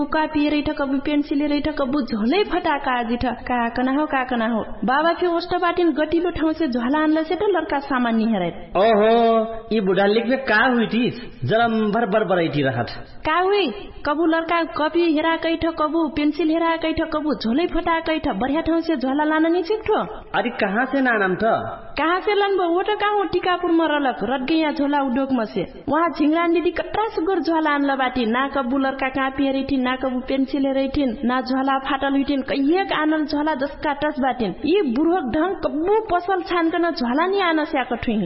Copy रही कबू pencil रही कबू झोलै फटाका जिठ का कना हो बाबा के ओष्ट बाटिन गटिलो ठाउँ से झोला आनला से त लड़का सामान्य हेरे ओहो ई बुढ़ा लिख में का हुई थी जलम भर बरैठी रहत का हुई कबू लड़का कॉपी हेरा कैठ कबू पेंसिल हेरा कैठ कबू झोलै फटा कैठ बढ़िया ठाउँ से झोला लाना नि छिक्ठो अरे कहाँ से नाम था कहाँ से लनबो वो तो कहाँ टीकापुर में रलक रटगैया झोला उद्योग में से वहाँ झिंगरान दीदी कट्रा सुगर झोला आनला बाटी ना कबू लड़का कापी हेरी ना कबू पेंसिल हेरी ना झोला फाटल हुई कहिएक आनल झोला जसका टस बाटिन ये बुढ़क ढंग कबू पसल छानकन झोला नहीं आना स्याक ठुही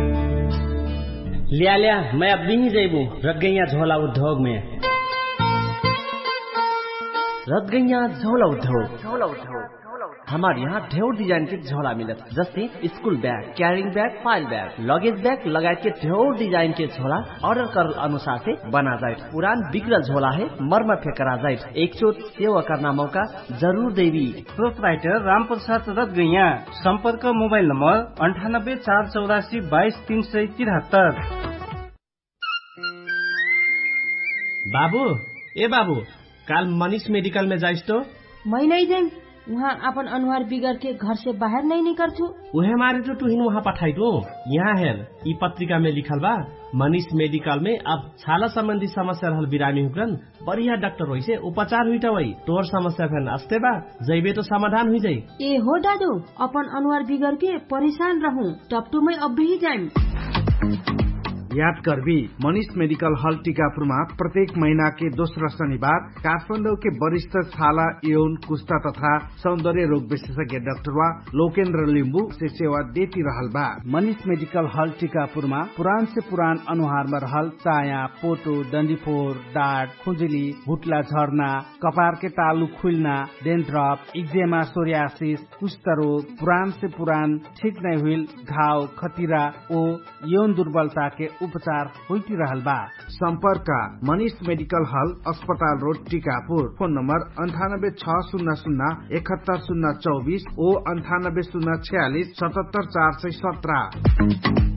लिया मैं अब भी जैबू रटगैया झोला उद्योग में रटगैया झोला उद्योग हमारे यहाँ ढेर डिजाइन के झोला मिलत जैसे school bag carrying bag file bag luggage bag लगायत के ढेर डिजाइन के झोला ऑर्डर कर अनुसार से बना जाए पुरान बिगड़ल झोला है मर्म फेंकरा जाए एक चोट सेवा करना मौका जरूर देवी प्रोपराइटर रामप्रसाद रटगैया संपर्क मोबाइल नंबर 9848822373। बाबू ए बाबू काल मनीष मेडिकल में जाइस तो मैं नहीं जाऊँ वहाँ अपन अनुहार बिगड़ के घर से बाहर नहीं निकल छू उहे मारे तो तुहिन वहाँ पठाई दो यहाँ हेर ई पत्रिका में लिखल बा मनीष मेडिकल में अब छाला संबंधी समस्या रहल बिरामी हुकरन बढ़िया डॉक्टर होई से उपचार हुई वही तोर समस्या फेन अस्ते बा जैबे तो समाधान हुई जाई ए हो दादू अपन अनुहार बिगड़ के परेशान रहूं टपटू में अब भी जाऊँ याद करबी मनीष मेडिकल हॉल टीकापुर में प्रत्येक महीना के दोस्रो शनिवार काठमाडौँ के वरिष्ठ छाला यौन कुष्ठा तथा सौंदर्य रोग विशेषज्ञ डाक्टर लोकेन्द्र लिम्बू से सेवा देती रहल बा। मनीष मेडिकल हॉल टीकापुर में पुरान से पुरान अनुहार में रहल चाया पोटो डंडीफोर डाट खुजली भुटला झर्ना कपार के तालु खुलना डेन्ड्रप इक्जेमा सोरियासिस कुष्ठ रोग पुरान से पुरान ठीक नहीं हुई घाव खतिरा ओ यौन दुर्बलता के उपचार होती रहल बा। संपर्क मनीष मेडिकल हॉल अस्पताल रोड टीकापुर फोन नंबर 9860071024 ओ 9806477417।